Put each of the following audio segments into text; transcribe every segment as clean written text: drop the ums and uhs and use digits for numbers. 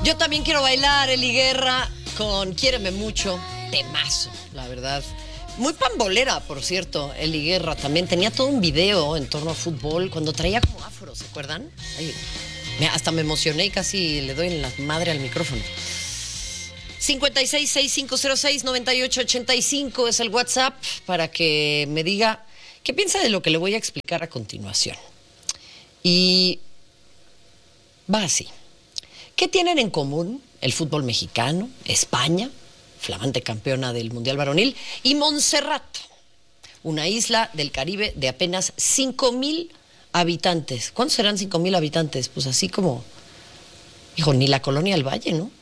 Yo también quiero bailar, Eli Guerra, con Quiéreme Mucho, temazo, la verdad. Muy pambolera, por cierto, Eli Guerra también. Tenía todo un video en torno a fútbol cuando traía como afro, ¿se acuerdan? Ay, hasta me emocioné y casi le doy en la madre al micrófono. 5665069885 es el WhatsApp para que me diga qué piensa de lo que le voy a explicar a continuación. Y va así. ¿Qué tienen en común el fútbol mexicano, España, flamante campeona del Mundial Varonil, y Montserrat, una isla del Caribe de apenas 5,000 habitantes? ¿Cuántos serán 5,000 habitantes? Pues así como, hijo, ni la Colonia del Valle, ¿no?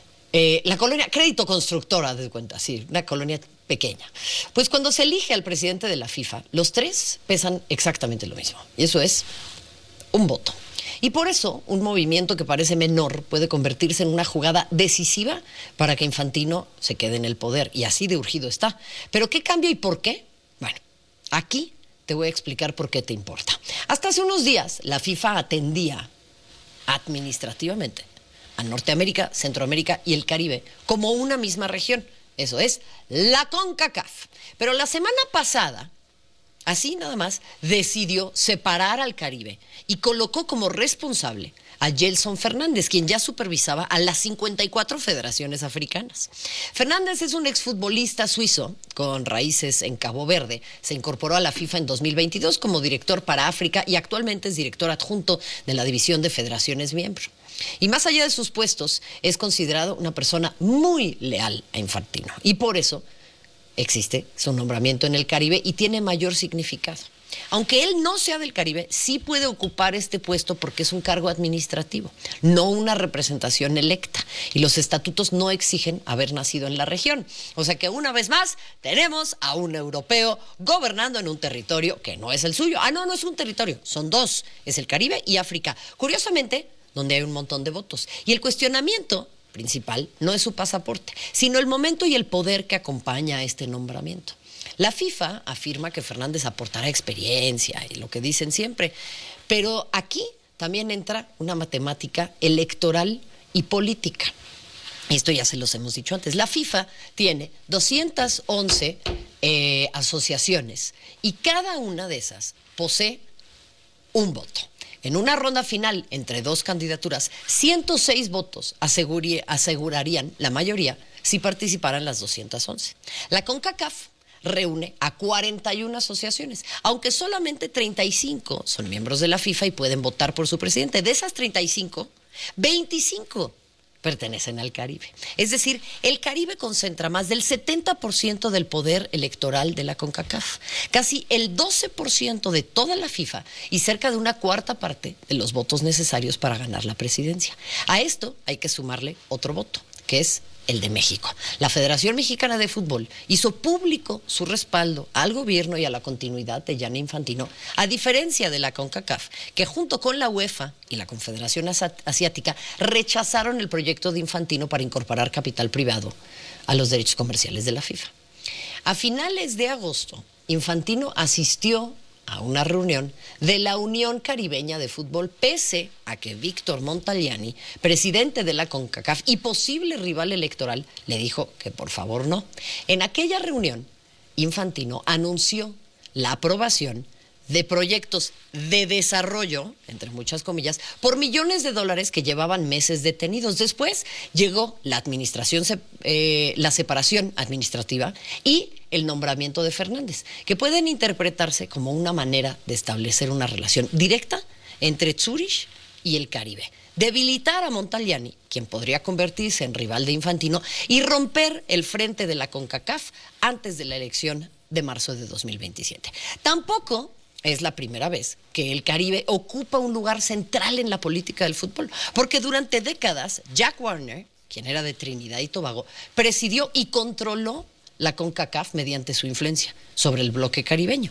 La colonia Crédito Constructora, de cuenta, sí, una colonia pequeña. Pues cuando se elige al presidente de la FIFA, los tres pesan exactamente lo mismo, y eso es un voto. Y por eso, un movimiento que parece menor puede convertirse en una jugada decisiva para que Infantino se quede en el poder. Y así de urgido está. ¿Pero qué cambia y por qué? Bueno, aquí te voy a explicar por qué te importa. Hasta hace unos días, la FIFA atendía administrativamente a Norteamérica, Centroamérica y el Caribe como una misma región. Eso es, la CONCACAF. Pero la semana pasada, así nada más, decidió separar al Caribe y colocó como responsable a Gelson Fernández, quien ya supervisaba a las 54 federaciones africanas. Fernández es un exfutbolista suizo con raíces en Cabo Verde. Se incorporó a la FIFA en 2022 como director para África y actualmente es director adjunto de la División de Federaciones Miembro. Y más allá de sus puestos, es considerado una persona muy leal a Infantino. Y por eso existe su nombramiento en el Caribe y tiene mayor significado. Aunque él no sea del Caribe, sí puede ocupar este puesto porque es un cargo administrativo, no una representación electa. Y los estatutos no exigen haber nacido en la región. O sea que una vez más tenemos a un europeo gobernando en un territorio que no es el suyo. No es un territorio, son dos. Es el Caribe y África. Curiosamente, donde hay un montón de votos. Y el cuestionamiento principal no es su pasaporte, sino el momento y el poder que acompaña a este nombramiento. La FIFA afirma que Fernández aportará experiencia y lo que dicen siempre, pero aquí también entra una matemática electoral y política. Esto ya se los hemos dicho antes. La FIFA tiene 211 asociaciones y cada una de esas posee un voto. En una ronda final entre dos candidaturas, 106 votos asegurarían la mayoría si participaran las 211. La CONCACAF reúne a 41 asociaciones, aunque solamente 35 son miembros de la FIFA y pueden votar por su presidente. De esas 35, 25 pertenecen al Caribe. Es decir, el Caribe concentra más del 70% del poder electoral de la CONCACAF, casi el 12% de toda la FIFA y cerca de una cuarta parte de los votos necesarios para ganar la presidencia. A esto hay que sumarle otro voto, que es el de México. La Federación Mexicana de Fútbol hizo público su respaldo al gobierno y a la continuidad de Gianni Infantino, a diferencia de la CONCACAF, que junto con la UEFA y la Confederación Asiática rechazaron el proyecto de Infantino para incorporar capital privado a los derechos comerciales de la FIFA. A finales de agosto, Infantino asistió a una reunión de la Unión Caribeña de Fútbol, pese a que Víctor Montagliani, presidente de la CONCACAF y posible rival electoral, le dijo que por favor no. En aquella reunión, Infantino anunció la aprobación de proyectos de desarrollo, entre muchas comillas, por millones de dólares que llevaban meses detenidos. Después llegó la administración, la separación administrativa y el nombramiento de Fernández, que pueden interpretarse como una manera de establecer una relación directa entre Zúrich y el Caribe, debilitar a Montagliani, quien podría convertirse en rival de Infantino, y romper el frente de la CONCACAF antes de la elección de marzo de 2027. Tampoco es la primera vez que el Caribe ocupa un lugar central en la política del fútbol, porque durante décadas Jack Warner, quien era de Trinidad y Tobago, presidió y controló la CONCACAF mediante su influencia sobre el bloque caribeño.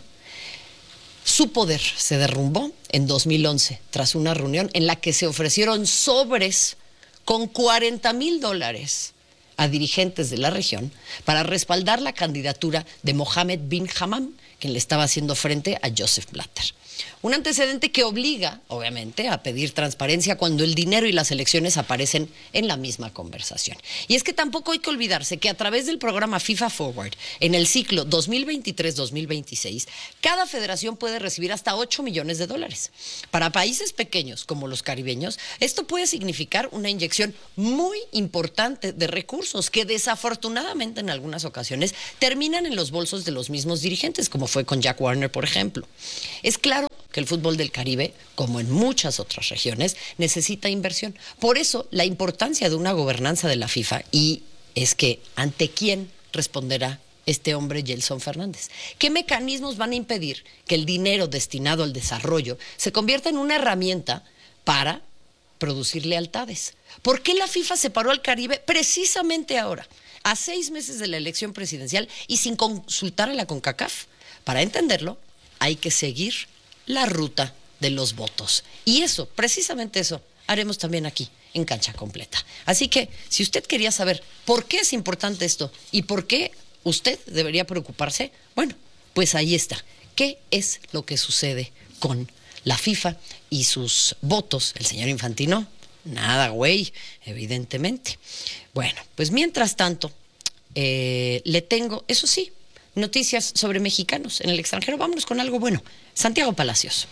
Su poder se derrumbó en 2011 tras una reunión en la que se ofrecieron sobres con $40,000 a dirigentes de la región para respaldar la candidatura de Mohammed bin Hammam, quien le estaba haciendo frente a Joseph Blatter. Un antecedente que obliga, obviamente, a pedir transparencia cuando el dinero y las elecciones aparecen en la misma conversación. Y es que tampoco hay que olvidarse que a través del programa FIFA Forward, en el ciclo 2023-2026, cada federación puede recibir hasta $8 millones. Para países pequeños como los caribeños, esto puede significar una inyección muy importante de recursos que desafortunadamente en algunas ocasiones terminan en los bolsos de los mismos dirigentes, como fue con Jack Warner, por ejemplo. Es claro que el fútbol del Caribe, como en muchas otras regiones, necesita inversión. Por eso, la importancia de una gobernanza de la FIFA, y es que ¿ante quién responderá este hombre, Gelson Fernández? ¿Qué mecanismos van a impedir que el dinero destinado al desarrollo se convierta en una herramienta para producir lealtades? ¿Por qué la FIFA separó al Caribe precisamente ahora, a 6 meses de la elección presidencial y sin consultar a la CONCACAF? Para entenderlo, hay que seguir la ruta de los votos. Y eso, precisamente eso, haremos también aquí, en Cancha Completa. Así que, si usted quería saber por qué es importante esto y por qué usted debería preocuparse, bueno, pues ahí está. ¿Qué es lo que sucede con la FIFA y sus votos? El señor Infantino, nada, güey, evidentemente. Bueno, pues mientras tanto, le tengo, eso sí, noticias sobre mexicanos en el extranjero. Vámonos con algo bueno. Santiago Palacios.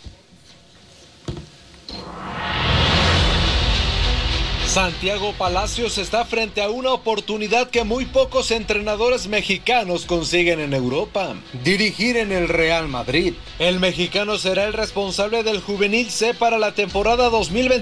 Santiago Palacios está frente a una oportunidad que muy pocos entrenadores mexicanos consiguen en Europa: dirigir en el Real Madrid. El mexicano será el responsable del Juvenil C para la temporada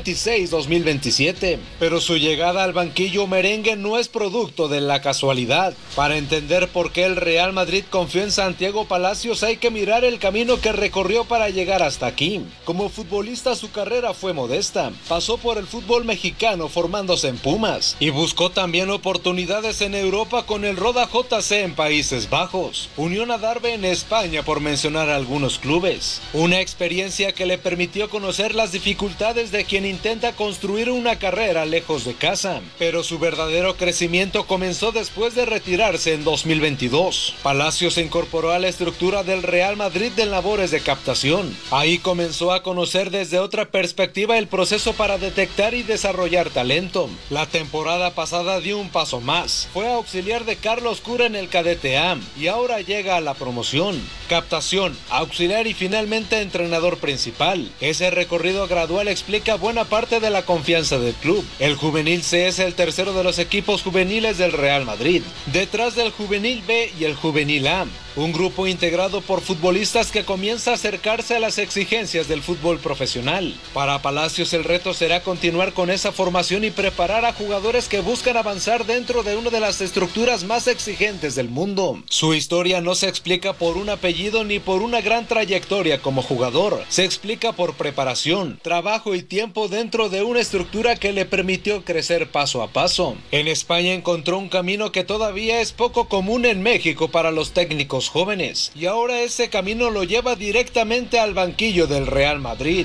2026-2027, pero su llegada al banquillo merengue no es producto de la casualidad. Para entender por qué el Real Madrid confió en Santiago Palacios hay que mirar el camino que recorrió para llegar hasta aquí. Como futbolista su carrera fue modesta, pasó por el fútbol mexicano formándose en Pumas y buscó también oportunidades en Europa con el Roda JC en Países Bajos, Unión Adarve en España, por mencionar algunos clubes. Una experiencia que le permitió conocer las dificultades de quien intenta construir una carrera lejos de casa, pero su verdadero crecimiento comenzó después de retirarse en 2022. Palacios se incorporó a la estructura del Real Madrid de labores de captación. Ahí comenzó a conocer desde otra perspectiva el proceso para detectar y desarrollar talento. La temporada pasada dio un paso más. Fue auxiliar de Carlos Cura en el Cadete A y ahora llega a la promoción. Captación, auxiliar y finalmente entrenador principal. Ese recorrido gradual explica buena parte de la confianza del club. El Juvenil C es el tercero de los equipos juveniles del Real Madrid, detrás del Juvenil B y el Juvenil A. Un grupo integrado por futbolistas que comienza a acercarse a las exigencias del fútbol profesional. Para Palacios el reto será continuar con esa formación y preparar a jugadores que buscan avanzar dentro de una de las estructuras más exigentes del mundo. Su historia no se explica por un apellido ni por una gran trayectoria como jugador. Se explica por preparación, trabajo y tiempo dentro de una estructura que le permitió crecer paso a paso. En España encontró un camino que todavía es poco común en México para los técnicos jóvenes, y ahora ese camino lo lleva directamente al banquillo del Real Madrid.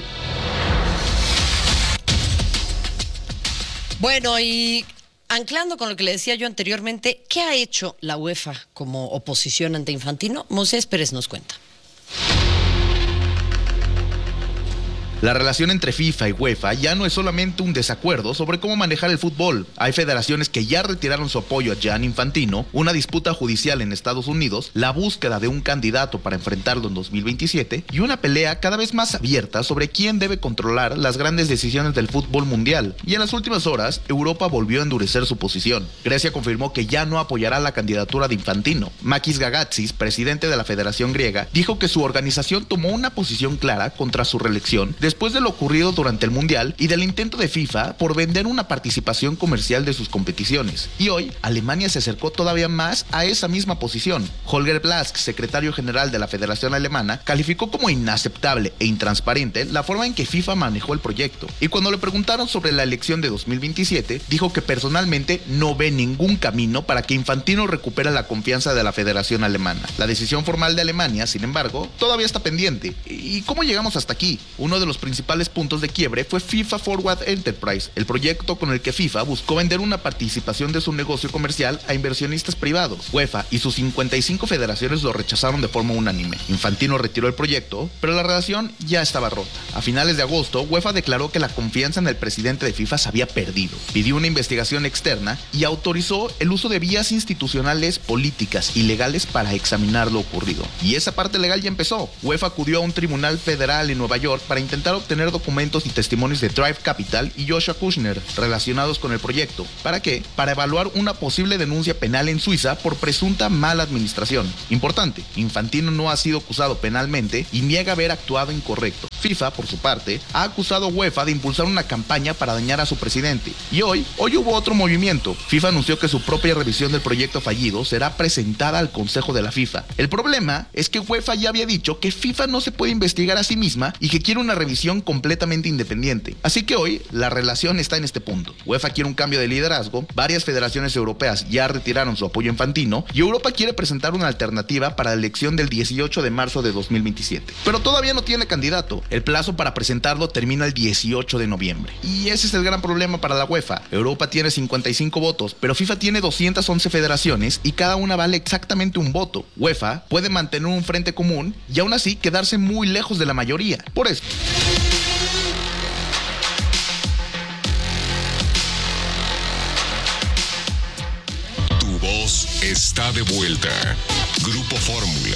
Bueno, y anclando con lo que le decía yo anteriormente, ¿qué ha hecho la UEFA como oposición ante Infantino? Moisés Pérez nos cuenta. La relación entre FIFA y UEFA ya no es solamente un desacuerdo sobre cómo manejar el fútbol. Hay federaciones que ya retiraron su apoyo a Gianni Infantino, una disputa judicial en Estados Unidos, la búsqueda de un candidato para enfrentarlo en 2027 y una pelea cada vez más abierta sobre quién debe controlar las grandes decisiones del fútbol mundial. Y en las últimas horas, Europa volvió a endurecer su posición. Grecia confirmó que ya no apoyará la candidatura de Infantino. Makis Gagatsis, presidente de la Federación Griega, dijo que su organización tomó una posición clara contra su reelección después de lo ocurrido durante el Mundial y del intento de FIFA por vender una participación comercial de sus competiciones. Y hoy, Alemania se acercó todavía más a esa misma posición. Holger Blask, secretario general de la Federación Alemana, calificó como inaceptable e intransparente la forma en que FIFA manejó el proyecto. Y cuando le preguntaron sobre la elección de 2027, dijo que personalmente no ve ningún camino para que Infantino recupere la confianza de la Federación Alemana. La decisión formal de Alemania, sin embargo, todavía está pendiente. ¿Y cómo llegamos hasta aquí? Uno de los principales puntos de quiebre fue FIFA Forward Enterprise, el proyecto con el que FIFA buscó vender una participación de su negocio comercial a inversionistas privados. UEFA y sus 55 federaciones lo rechazaron de forma unánime. Infantino retiró el proyecto, pero la relación ya estaba rota. A finales de agosto, UEFA declaró que la confianza en el presidente de FIFA se había perdido. Pidió una investigación externa y autorizó el uso de vías institucionales, políticas y legales para examinar lo ocurrido. Y esa parte legal ya empezó. UEFA acudió a un tribunal federal en Nueva York para intentar obtener documentos y testimonios de Drive Capital y Joshua Kushner relacionados con el proyecto. ¿Para qué? Para evaluar una posible denuncia penal en Suiza por presunta mala administración. Importante, Infantino no ha sido acusado penalmente y niega haber actuado incorrecto. FIFA, por su parte, ha acusado a UEFA de impulsar una campaña para dañar a su presidente. Y hoy hubo otro movimiento. FIFA anunció que su propia revisión del proyecto fallido será presentada al Consejo de la FIFA. El problema es que UEFA ya había dicho que FIFA no se puede investigar a sí misma y que quiere una revisión completamente independiente. Así que hoy la relación está en este punto. UEFA quiere un cambio de liderazgo, varias federaciones europeas ya retiraron su apoyo a Infantino y Europa quiere presentar una alternativa para la elección del 18 de marzo de 2027. Pero todavía no tiene candidato. El plazo para presentarlo termina el 18 de noviembre. Y ese es el gran problema para la UEFA. Europa tiene 55 votos, pero FIFA tiene 211 federaciones y cada una vale exactamente un voto. UEFA puede mantener un frente común y aún así quedarse muy lejos de la mayoría. Por eso. Tu voz está de vuelta. Grupo Fórmula.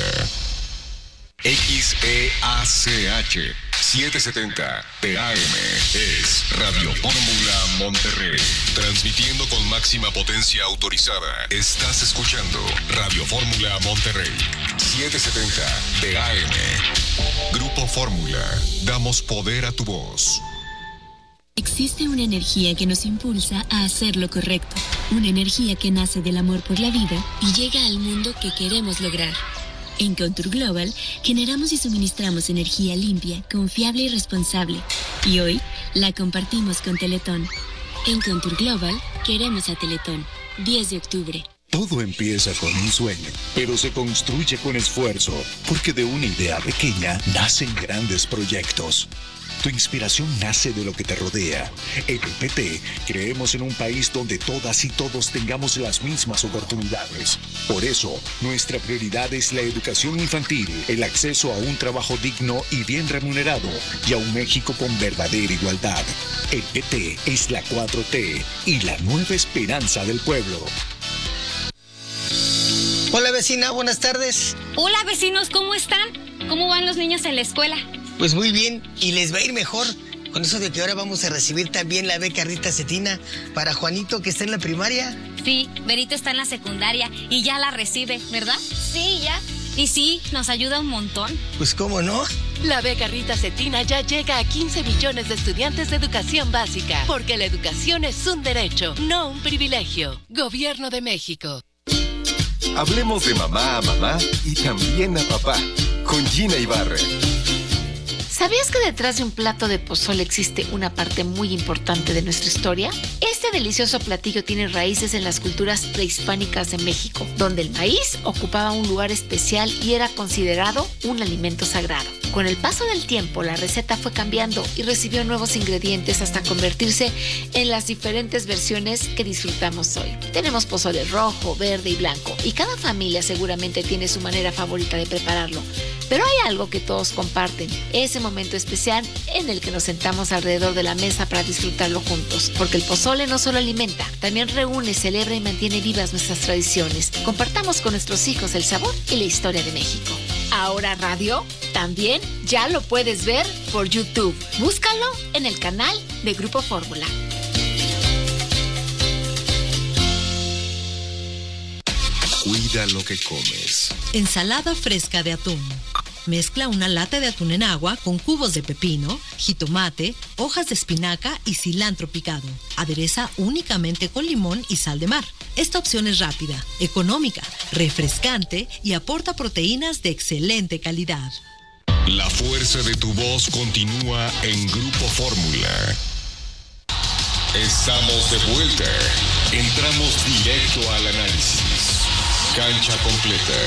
XEACH 770 TAM es Radio Fórmula Monterrey. Transmitiendo con máxima potencia autorizada. Estás escuchando Radio Fórmula Monterrey 770 TAM. Grupo Fórmula. Damos poder a tu voz. Existe una energía que nos impulsa a hacer lo correcto. Una energía que nace del amor por la vida y llega al mundo que queremos lograr. En Contour Global generamos y suministramos energía limpia, confiable y responsable. Y hoy la compartimos con Teletón. En Contour Global queremos a Teletón. 10 de octubre. Todo empieza con un sueño, pero se construye con esfuerzo, porque de una idea pequeña nacen grandes proyectos. Tu inspiración nace de lo que te rodea. En el PT creemos en un país donde todas y todos tengamos las mismas oportunidades. Por eso, nuestra prioridad es la educación infantil, el acceso a un trabajo digno y bien remunerado, y a un México con verdadera igualdad. El PT es la 4T y la nueva esperanza del pueblo. Hola vecina, buenas tardes. Hola vecinos, ¿cómo están? ¿Cómo van los niños en la escuela? Pues muy bien, y les va a ir mejor con eso de que ahora vamos a recibir también la beca Rita Cetina para Juanito, que está en la primaria. Sí, Berito está en la secundaria y ya la recibe, ¿verdad? Sí, ya. Y sí, nos ayuda un montón. Pues cómo no. La beca Rita Cetina ya llega a 15 millones de estudiantes de educación básica, porque la educación es un derecho, no un privilegio. Gobierno de México. Hablemos de mamá a mamá y también a papá, con Gina Ibarra. ¿Sabías que detrás de un plato de pozole existe una parte muy importante de nuestra historia? Este delicioso platillo tiene raíces en las culturas prehispánicas de México, donde el maíz ocupaba un lugar especial y era considerado un alimento sagrado. Con el paso del tiempo, la receta fue cambiando y recibió nuevos ingredientes hasta convertirse en las diferentes versiones que disfrutamos hoy. Tenemos pozole rojo, verde y blanco, y cada familia seguramente tiene su manera favorita de prepararlo. Pero hay algo que todos comparten, ese momento especial en el que nos sentamos alrededor de la mesa para disfrutarlo juntos. Porque el pozole no solo alimenta, también reúne, celebra y mantiene vivas nuestras tradiciones. Compartamos con nuestros hijos el sabor y la historia de México. Ahora Radio también ya lo puedes ver por YouTube. Búscalo en el canal de Grupo Fórmula. Cuida lo que comes. Ensalada fresca de atún. Mezcla una lata de atún en agua con cubos de pepino, jitomate, hojas de espinaca y cilantro picado. Adereza únicamente con limón y sal de mar. Esta opción es rápida, económica, refrescante y aporta proteínas de excelente calidad. La fuerza de tu voz continúa en Grupo Fórmula. Estamos de vuelta. Entramos directo al análisis. Cancha completa.